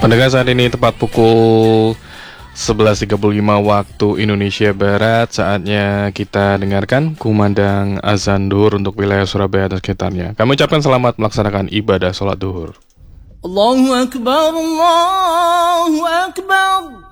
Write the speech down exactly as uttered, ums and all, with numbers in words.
Pendengar, saat ini tepat pukul sebelas tiga puluh lima waktu Indonesia Barat. Saatnya kita dengarkan kumandang azan duhur untuk wilayah Surabaya dan sekitarnya. Kami ucapkan selamat melaksanakan ibadah sholat duhur. Allahu Akbar, Allahu Akbar.